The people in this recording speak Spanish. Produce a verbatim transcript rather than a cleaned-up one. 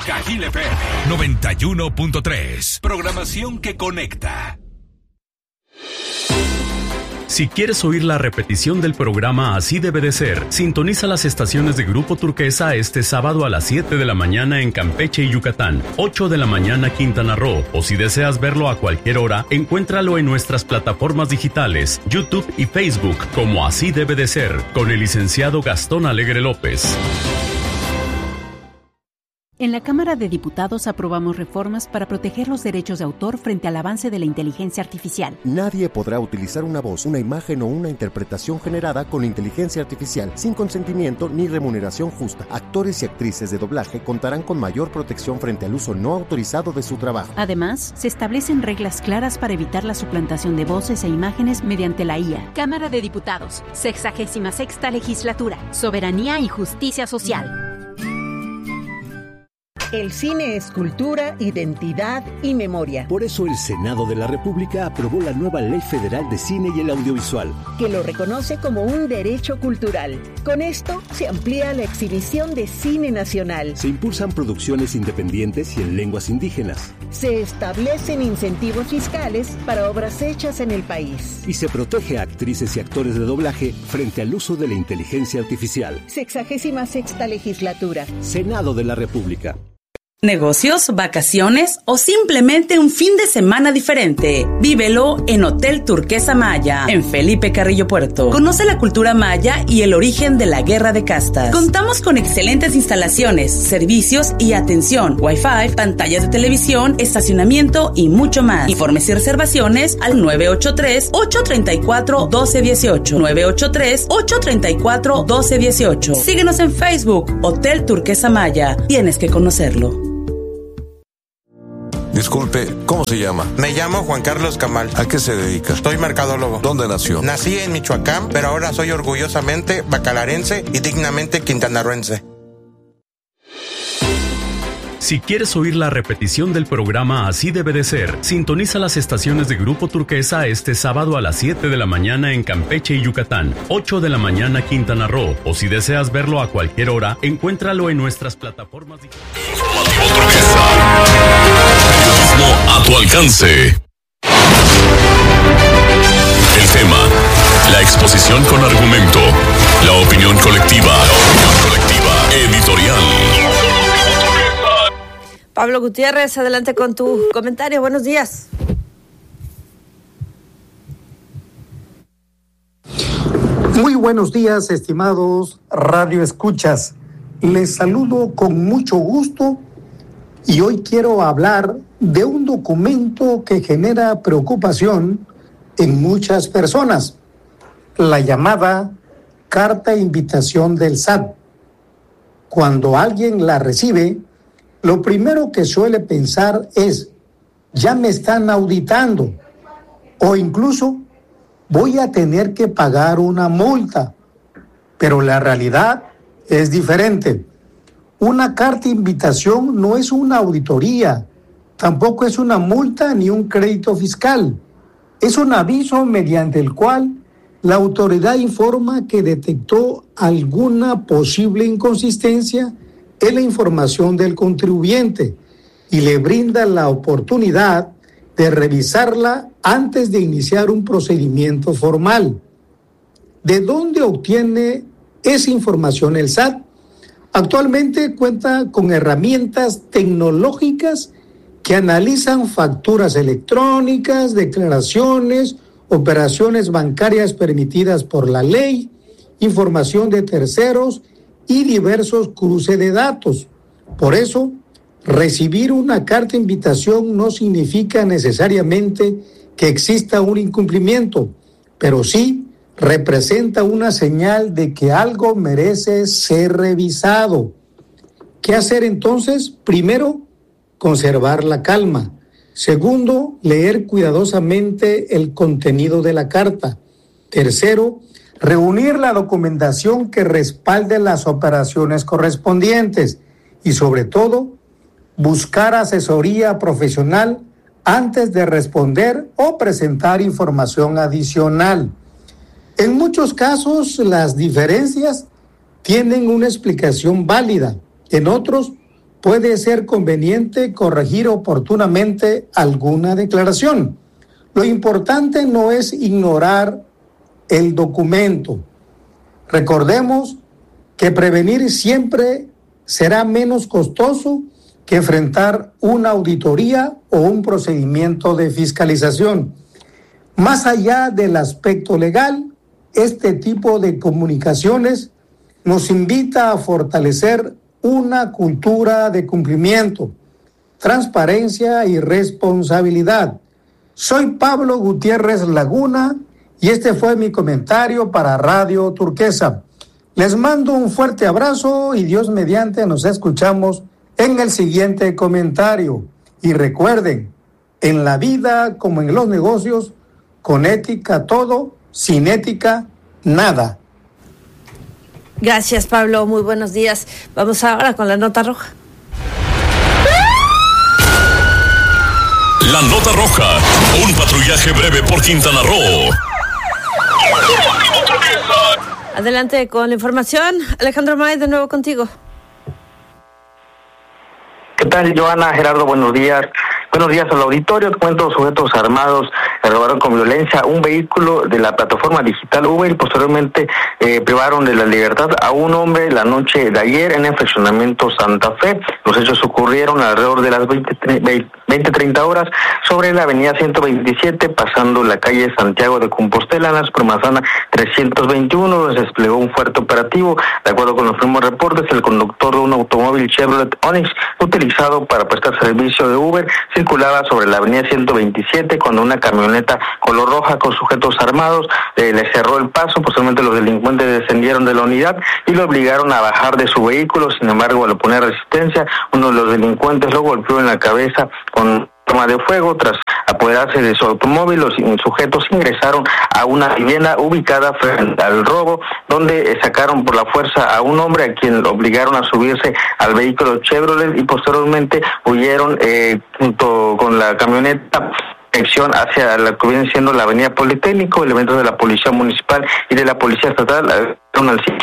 Cajil F M noventa y uno punto tres. Programación que conecta. Si quieres oír la repetición del programa Así Debe de Ser, sintoniza las estaciones de Grupo Turquesa este sábado a las siete de la mañana en Campeche y Yucatán, ocho de la mañana Quintana Roo, o si deseas verlo a cualquier hora, encuéntralo en nuestras plataformas digitales, YouTube y Facebook, como Así Debe de Ser, con el licenciado Gastón Alegre López. En la Cámara de Diputados aprobamos reformas para proteger los derechos de autor frente al avance de la inteligencia artificial. Nadie podrá utilizar una voz, una imagen o una interpretación generada con inteligencia artificial sin consentimiento ni remuneración justa. Actores y actrices de doblaje contarán con mayor protección frente al uso no autorizado de su trabajo. Además, se establecen reglas claras para evitar la suplantación de voces e imágenes mediante la I A. Cámara de Diputados, sexagésima sexta legislatura, soberanía y justicia social. El cine es cultura, identidad y memoria. Por eso el Senado de la República aprobó la nueva Ley Federal de Cine y el Audiovisual, que lo reconoce como un derecho cultural. Con esto se amplía la exhibición de cine nacional. Se impulsan producciones independientes y en lenguas indígenas. Se establecen incentivos fiscales para obras hechas en el país. Y se protege a actrices y actores de doblaje frente al uso de la inteligencia artificial. Sexagésima sexta legislatura. Senado de la República. Negocios, vacaciones o simplemente un fin de semana diferente. Vívelo en Hotel Turquesa Maya, en Felipe Carrillo Puerto. Conoce la cultura maya y el origen de la guerra de castas. Contamos con excelentes instalaciones, servicios y atención, Wi-Fi, pantallas de televisión, estacionamiento y mucho más. Informes y reservaciones al nueve ocho tres, ocho tres cuatro, uno dos uno ocho. nueve ocho tres, ocho tres cuatro, uno dos uno ocho. Síguenos en Facebook, Hotel Turquesa Maya. Tienes que conocerlo. Disculpe, ¿cómo se llama? Me llamo Juan Carlos Camal. ¿A qué se dedica? Soy mercadólogo. ¿Dónde nació? Nací en Michoacán, pero ahora soy orgullosamente bacalarense y dignamente quintanarroense. Si quieres oír la repetición del programa Así Debe de Ser, sintoniza las estaciones de Grupo Turquesa este sábado a las siete de la mañana en Campeche y Yucatán, ocho de la mañana Quintana Roo, o si deseas verlo a cualquier hora, encuéntralo en nuestras plataformas digitales. A tu alcance. El tema, la exposición con argumento, la opinión colectiva, la opinión colectiva, editorial. Pablo Gutiérrez, adelante con tu comentario. Buenos días. Muy buenos días, estimados radioescuchas. Les saludo con mucho gusto y hoy quiero hablar de un documento que genera preocupación en muchas personas, la llamada carta invitación del S A T. Cuando alguien la recibe, lo primero que suele pensar es, ya me están auditando, o incluso voy a tener que pagar una multa. Pero la realidad es diferente. Una carta invitación no es una auditoría, tampoco es una multa ni un crédito fiscal. Es un aviso mediante el cual la autoridad informa que detectó alguna posible inconsistencia en la información del contribuyente y le brinda la oportunidad de revisarla antes de iniciar un procedimiento formal. ¿De dónde obtiene esa información el S A T? Actualmente cuenta con herramientas tecnológicas que analizan facturas electrónicas, declaraciones, operaciones bancarias permitidas por la ley, información de terceros y diversos cruces de datos. Por eso, recibir una carta de invitación no significa necesariamente que exista un incumplimiento, pero sí representa una señal de que algo merece ser revisado. ¿Qué hacer entonces? Primero, conservar la calma. Segundo, leer cuidadosamente el contenido de la carta. Tercero, reunir la documentación que respalde las operaciones correspondientes. Y sobre todo, buscar asesoría profesional antes de responder o presentar información adicional. En muchos casos, las diferencias tienen una explicación válida. En otros, puede ser conveniente corregir oportunamente alguna declaración. Lo importante no es ignorar el documento. Recordemos que prevenir siempre será menos costoso que enfrentar una auditoría o un procedimiento de fiscalización. Más allá del aspecto legal, este tipo de comunicaciones nos invita a fortalecer una cultura de cumplimiento, transparencia y responsabilidad. Soy Pablo Gutiérrez Laguna y este fue mi comentario para Radio Turquesa. Les mando un fuerte abrazo y Dios mediante nos escuchamos en el siguiente comentario. Y recuerden, en la vida como en los negocios, con ética todo, sin ética nada. Gracias, Pablo. Muy buenos días. Vamos ahora con la nota roja. La nota roja. Un patrullaje breve por Quintana Roo. Adelante con la información. Alejandro May, de nuevo contigo. ¿Qué tal, Joana? Gerardo, buenos días. Buenos días al auditorio. Te cuento, sujetos armados robaron con violencia un vehículo de la plataforma digital Uber y posteriormente eh, privaron de la libertad a un hombre la noche de ayer en el fraccionamiento Santa Fe. Los hechos ocurrieron alrededor de las veinte treinta horas sobre la avenida ciento veintisiete, pasando la calle Santiago de Compostela, en la supermanzana trescientos veintiuno. Se desplegó un fuerte operativo. De acuerdo con los primeros reportes, el conductor de un automóvil Chevrolet Onix utilizado para prestar servicio de Uber circulaba sobre la avenida ciento veintisiete cuando una camioneta color roja con sujetos armados eh, le cerró el paso. Posteriormente los delincuentes descendieron de la unidad y lo obligaron a bajar de su vehículo. Sin embargo, al oponer resistencia, uno de los delincuentes lo golpeó en la cabeza con arma de fuego. Tras apoderarse de su automóvil, los sujetos ingresaron a una vivienda ubicada frente al robo, donde sacaron por la fuerza a un hombre a quien obligaron a subirse al vehículo Chevrolet y posteriormente huyeron eh, junto con la camioneta dirección hacia la que viene siendo la avenida Politécnico. Elementos de la Policía Municipal y de la Policía Estatal al sitio